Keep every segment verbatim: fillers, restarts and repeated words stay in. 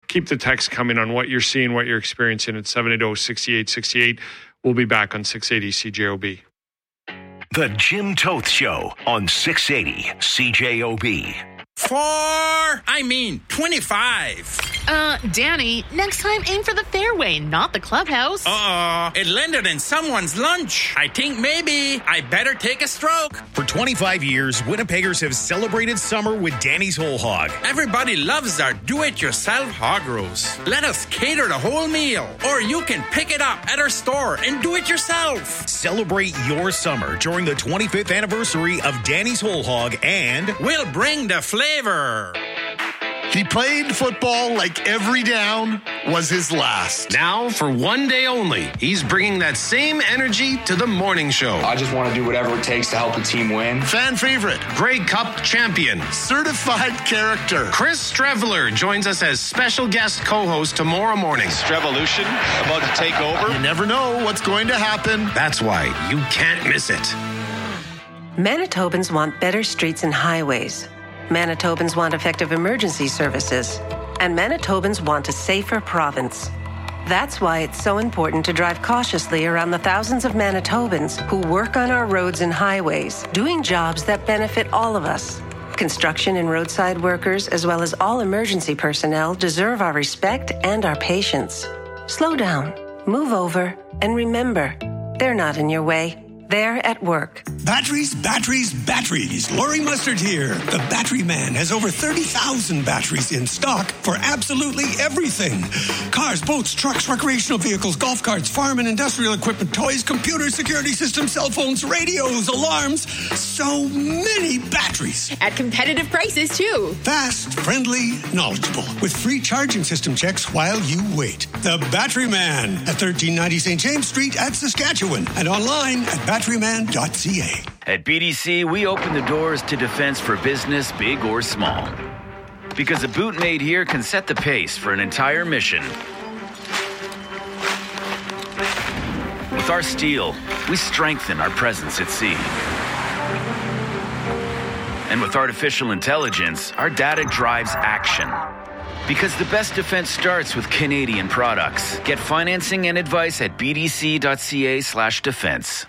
keep the text coming on what you're seeing, what you're experiencing at seven eight zero, six eight six eight. We'll be back on six eighty C J O B. The Jim Toth Show on six eighty C J O B. Four, I mean twenty-five. Uh, Danny, next time aim for the fairway, not the clubhouse. Uh-oh, it landed in someone's lunch. I think maybe I better take a stroke. For twenty-five years, Winnipeggers have celebrated summer with Danny's Whole Hog. Everybody loves our do-it-yourself hog roast. Let us cater the whole meal. Or you can pick it up at our store and do it yourself. Celebrate your summer during the twenty-fifth anniversary of Danny's Whole Hog, and we'll bring the flavor. He played football like every down was his last. Now, for one day only, he's bringing that same energy to the morning show. I just want to do whatever it takes to help the team win. Fan favorite. Grey Cup champion. Certified character. Chris Streveler joins us as special guest co-host tomorrow morning. Strevolution about to take over. You never know what's going to happen. That's why you can't miss it. Manitobans want better streets and highways. Manitobans want effective emergency services. And Manitobans want a safer province. That's why it's so important to drive cautiously around the thousands of Manitobans who work on our roads and highways, doing jobs that benefit all of us. Construction and roadside workers, as well as all emergency personnel, deserve our respect and our patience. Slow down, move over, and remember, they're not in your way. They're at work. Batteries, batteries, batteries. Lori Mustard here. The Battery Man has over thirty thousand batteries in stock for absolutely everything. Cars, boats, trucks, recreational vehicles, golf carts, farm and industrial equipment, toys, computers, security systems, cell phones, radios, alarms. So many batteries. At competitive prices, too. Fast, friendly, knowledgeable. With free charging system checks while you wait. The Battery Man at thirteen ninety Saint James Street at Saskatchewan. And online at battery man dot c a. At B D C, we open the doors to defense for business, big or small. Because a boot made here can set the pace for an entire mission. With our steel, we strengthen our presence at sea. And with artificial intelligence, our data drives action. Because the best defense starts with Canadian products. Get financing and advice at b d c dot c a slash defense.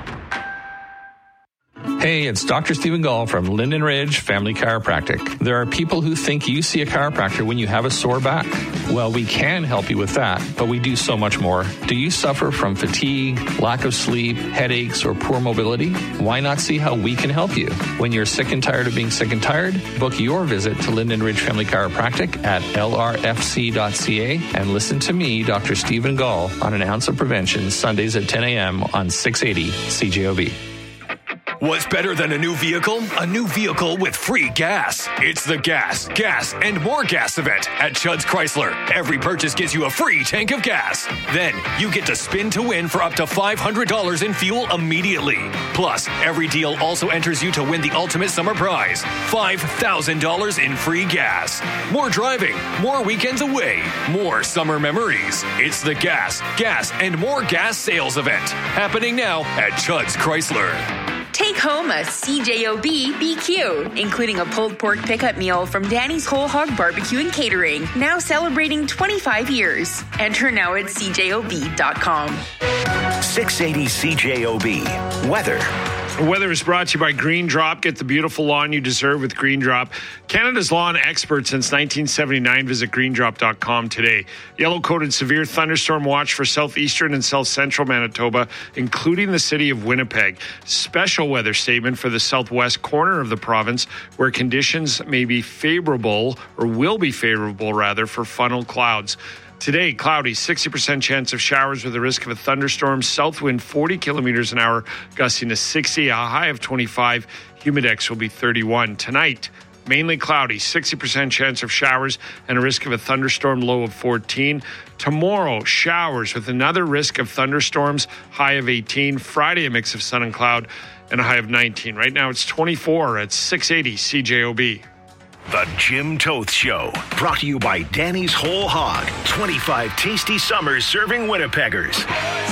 Hey, it's Doctor Stephen Gall from Linden Ridge Family Chiropractic. There are people who think you see a chiropractor when you have a sore back. Well, we can help you with that, but we do so much more. Do you suffer from fatigue, lack of sleep, headaches, or poor mobility? Why not see how we can help you? When you're sick and tired of being sick and tired, book your visit to Linden Ridge Family Chiropractic at l r f c dot c a and listen to me, Doctor Stephen Gall, on An Ounce of Prevention, Sundays at ten a.m. on six eighty C J O B. What's better than a new vehicle? A new vehicle with free gas. It's the Gas, Gas, and More Gas event at Chudd's Chrysler. Every purchase gives you a free tank of gas. Then you get to spin to win for up to five hundred dollars in fuel immediately. Plus, every deal also enters you to win the ultimate summer prize, five thousand dollars in free gas. More driving, more weekends away, more summer memories. It's the Gas, Gas, and More Gas sales event happening now at Chudd's Chrysler. Take home a C J O B B Q, including a pulled pork pickup meal from Danny's Whole Hog Barbecue and Catering, now celebrating twenty-five years. Enter now at c j o b dot com. six eighty C J O B. Weather. Weather is brought to you by Green Drop. Get the beautiful lawn you deserve with Green Drop. Canada's lawn expert since nineteen seventy-nine. Visit green drop dot com today. Yellow-coated severe thunderstorm watch for southeastern and south central Manitoba, including the city of Winnipeg. Special weather statement for the southwest corner of the province, where conditions may be favorable, or will be favorable rather, for funnel clouds. Today, cloudy, sixty percent chance of showers with a risk of a thunderstorm. South wind forty kilometers an hour, gusting to sixty, a high of twenty-five. Humidex will be thirty-one. Tonight, mainly cloudy, sixty percent chance of showers and a risk of a thunderstorm, low of fourteen. Tomorrow, showers with another risk of thunderstorms, high of eighteen. Friday, a mix of sun and cloud and a high of nineteen. Right now, it's twenty-four at six eighty C J O B. The Jim Toth Show, brought to you by Danny's Whole Hog. twenty-five tasty summers serving Winnipeggers.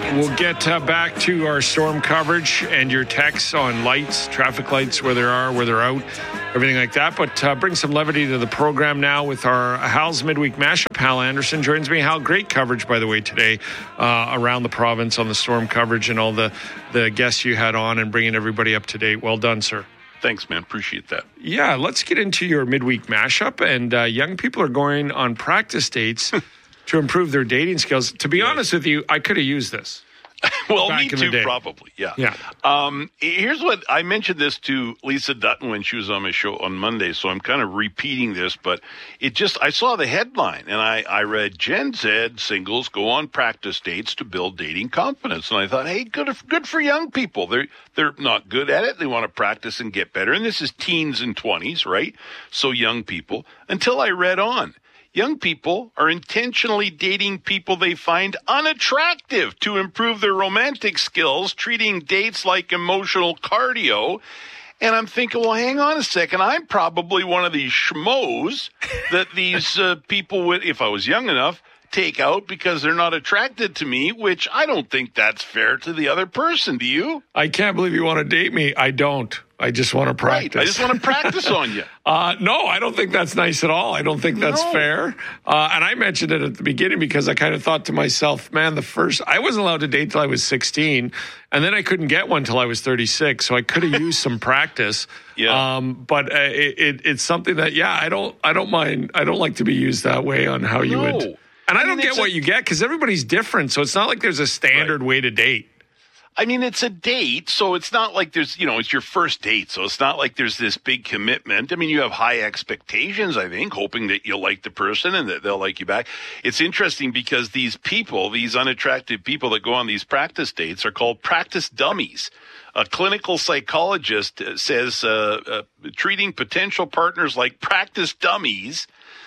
We'll get uh, back to our storm coverage and your texts on lights, traffic lights, where they are, where they're out, everything like that. But uh, bring some levity to the program now with our Hal's Midweek Mashup. Hal Anderson joins me. Hal, great coverage, by the way, today uh, around the province on the storm coverage and all the, the guests you had on and bringing everybody up to date. Well done, sir. Thanks, man. Appreciate that. Yeah, let's get into your midweek mashup. And uh, young people are going on practice dates to improve their dating skills. To be yes. honest with you, I could have used this. Well, me too, probably. Yeah. Yeah. Um, here's what I mentioned this to Lisa Dutton when she was on my show on Monday, so I'm kind of repeating this, but it just, I saw the headline and I, I read Gen Z singles go on practice dates to build dating confidence. And I thought, hey, good, good for young people. They're, they're not good at it. They want to practice and get better. And this is teens and twenties, right? So young people, until I read on. Young people are intentionally dating people they find unattractive to improve their romantic skills, treating dates like emotional cardio. And I'm thinking, well, hang on a second. I'm probably one of these schmoes that these uh, people would, if I was young enough, take out because they're not attracted to me, which I don't think that's fair to the other person. Do you? I can't believe you want to date me. I don't. I just want to practice. Right. I just want to practice on you. Uh, no, I don't think that's nice at all. I don't think that's no. fair. Uh, and I mentioned it at the beginning because I kind of thought to myself, man, the first, I wasn't allowed to date till I was sixteen. And then I couldn't get one till I was thirty-six. So I could have used some practice. Yeah. Um, but uh, it, it, it's something that, yeah, I don't, I don't mind. I don't like to be used that way on how you no. would. And I, I mean, don't get what a, you get because everybody's different. So it's not like there's a standard right. way to date. I mean, it's a date, so it's not like there's, you know, it's your first date, so it's not like there's this big commitment. I mean, you have high expectations, I think, hoping that you'll like the person and that they'll like you back. It's interesting because these people, these unattractive people that go on these practice dates are called practice dummies. A clinical psychologist says uh, uh, treating potential partners like practice dummies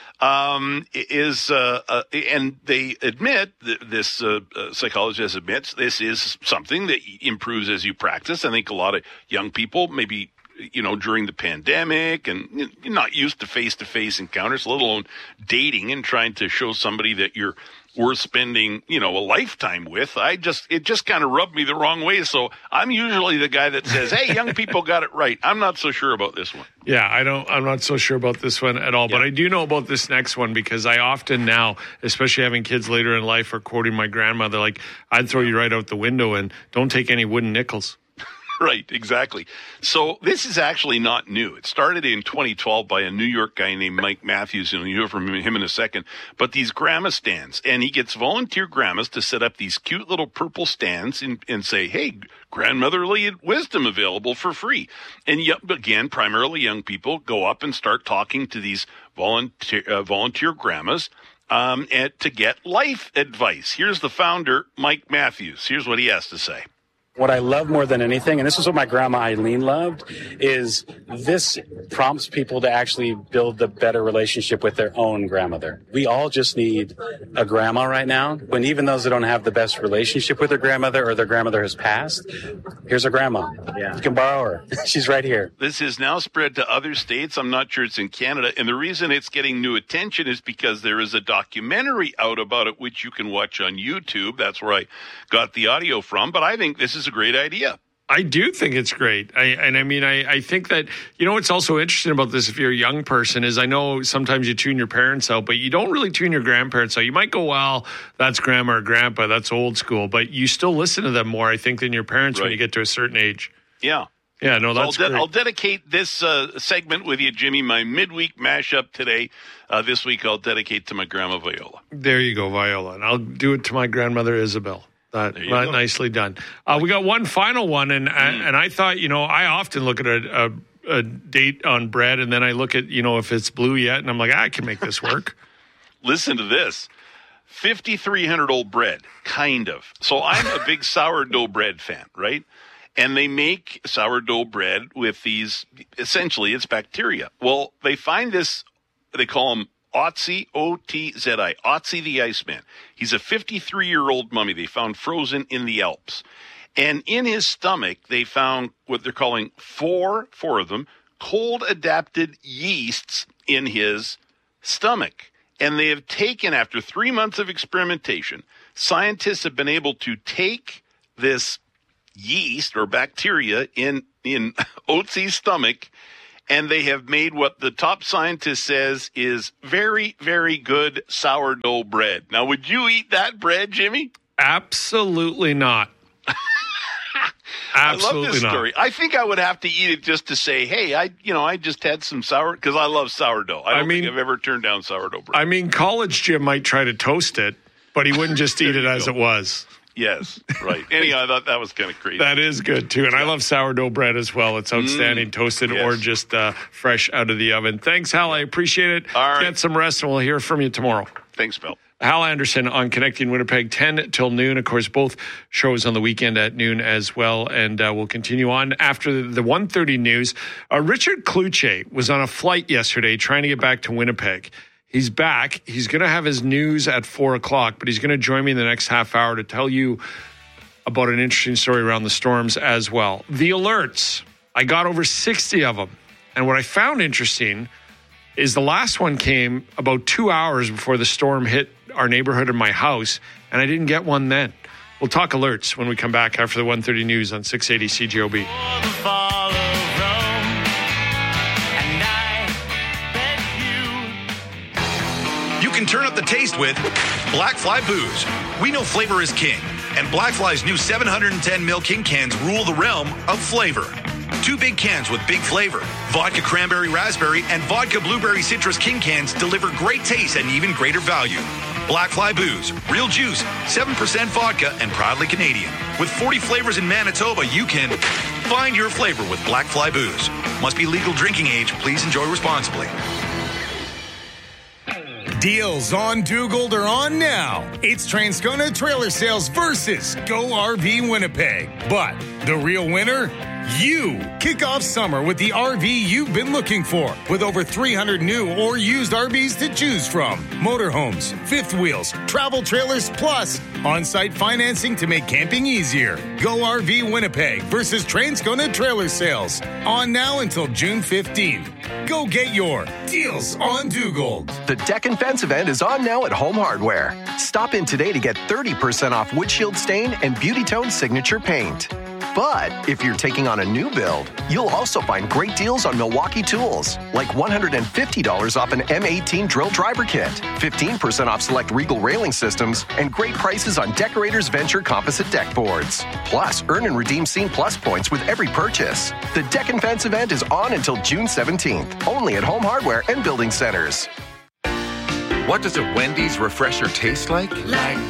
Um, is, uh, uh, and they admit, th- this uh, uh, psychologist admits, this is something that improves as you practice. I think a lot of young people, maybe, you know, during the pandemic and you're not used to face-to-face encounters, let alone dating and trying to show somebody that you're worth spending, you know, a lifetime with. I just, it just kind of rubbed me the wrong way. So I'm usually the guy that says, hey, young people got it right. I'm not so sure about this one. Yeah, I don't, I'm not so sure about this one at all, yeah. but I do know about this next one because I often now, especially having kids later in life, are quoting my grandmother, like, I'd throw you right out the window and don't take any wooden nickels. Right, exactly. So this is actually not new. It started in twenty twelve by a New York guy named Mike Matthews, and you'll hear from him in a second. But these grandma stands, and he gets volunteer grandmas to set up these cute little purple stands and, and say, hey, grandmotherly wisdom available for free. And again, primarily young people go up and start talking to these volunteer, uh, volunteer grandmas um, and to get life advice. Here's the founder, Mike Matthews. Here's what he has to say. What I love more than anything, and this is what my grandma Eileen loved, is this prompts people to actually build a better relationship with their own grandmother. We all just need a grandma right now, when even those that don't have the best relationship with their grandmother or their grandmother has passed, here's a grandma. Yeah. You can borrow her. She's right here. This is now spread to other states. I'm not sure it's in Canada. And the reason it's getting new attention is because there is a documentary out about it, which you can watch on YouTube. That's where I got the audio from. But I think this is a great idea. I do think it's great. I, and I mean, I, I think that, you know, what's also interesting about this, if you're a young person, is I know sometimes you tune your parents out, but you don't really tune your grandparents out. You might go, well, that's grandma or grandpa, that's old school, but you still listen to them more, I think, than your parents right. when you get to a certain age. Yeah. Yeah, no, that's so I'll, de- great. I'll dedicate this uh, segment with you, Jimmy, my midweek mashup today. Uh, this week I'll dedicate to my grandma Viola. There you go, Viola. And I'll do it to my grandmother Isabel. That, that nicely done. Uh, we got one final one, and mm. and I thought, you know, I often look at a, a, a date on bread, and then I look at, you know, if it's blue yet, and I'm like, I can make this work. Listen to this. fifty-three hundred old bread, kind of. So I'm a big sourdough bread fan, right? And they make sourdough bread with these, essentially, it's bacteria. Well, they find this, they call them Otzi, O T Z I, Otzi the Iceman. He's a fifty-three-year-old mummy they found frozen in the Alps. And in his stomach, they found what they're calling four, four of them, cold-adapted yeasts in his stomach. And they have taken, after three months of experimentation, scientists have been able to take this yeast or bacteria in, in Oatsy's stomach, and they have made what the top scientist says is very, very good sourdough bread. Now, would you eat that bread, Jimmy? Absolutely not. Absolutely I love this not. story. I think I would have to eat it just to say, hey, I, you know, I just had some sour, because I love sourdough. I don't I mean, think I've ever turned down sourdough bread. I mean, College Jim might try to toast it, but he wouldn't just eat it as go. it was. Yes, right. Anyhow, I thought that was kind of crazy. That is good, too. And I love sourdough bread as well. It's outstanding, mm, toasted yes. or just uh, fresh out of the oven. Thanks, Hal. I appreciate it. All right. Get some rest, and we'll hear from you tomorrow. Thanks, Bill. Hal Anderson on Connecting Winnipeg, ten till noon. Of course, both shows on the weekend at noon as well. And uh, we'll continue on after the one thirty news. Uh, Richard Cloutier was on a flight yesterday trying to get back to Winnipeg. He's back. He's going to have his news at four o'clock, but he's going to join me in the next half hour to tell you about an interesting story around the storms as well. The alerts, I got over sixty of them. And what I found interesting is the last one came about two hours before the storm hit our neighborhood and my house, and I didn't get one then. We'll talk alerts when we come back after the one thirty news on six eighty C G O B. You can turn up the taste with Black Fly Booze. We know flavor is king, and Black Fly's new seven hundred ten milliliter king cans rule the realm of flavor. Two big cans with big flavor. Vodka Cranberry Raspberry and Vodka Blueberry Citrus King cans deliver great taste and even greater value. Black Fly Booze, real juice, seven percent vodka, and proudly Canadian. With forty flavors in Manitoba, you can find your flavor with Black Fly Booze. Must be legal drinking age. Please enjoy responsibly. Deals on Dugald are on now. It's Transcona Trailer Sales versus Go R V Winnipeg. But the real winner? You. Kick off summer with the R V you've been looking for, with over three hundred new or used R Vs to choose from. Motorhomes, fifth wheels, travel trailers, plus on-site financing to make camping easier. Go R V Winnipeg versus Transcona Trailer Sales. On now until June fifteenth. Go get your Deals on Dugald. The Deck and Fence event is on now at Home Hardware. Stop in today to get thirty percent off windshield stain and Beauty Tone signature paint. But if you're taking on a new build, you'll also find great deals on Milwaukee tools, like one hundred fifty dollars off an M eighteen drill driver kit, fifteen percent off select Regal railing systems, and great prices on Decorators Venture composite deck boards. Plus, earn and redeem Scene Plus points with every purchase. The Deck and Fence event is on until June seventeenth, only at Home Hardware and Building Centers. What does a Wendy's refresher taste like? Like